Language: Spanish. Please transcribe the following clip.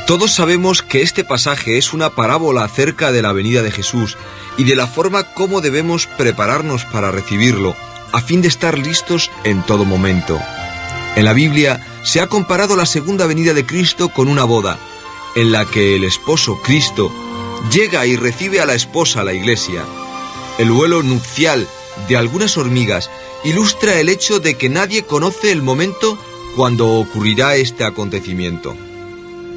Todos sabemos que este pasaje es una parábola acerca de la venida de Jesús y de la forma como debemos prepararnos para recibirlo, a fin de estar listos en todo momento. En la Biblia se ha comparado la segunda venida de Cristo con una boda, en la que el esposo, Cristo, llega y recibe a la esposa, la Iglesia. El vuelo nupcial de algunas hormigas ilustra el hecho de que nadie conoce el momento cuando ocurrirá este acontecimiento.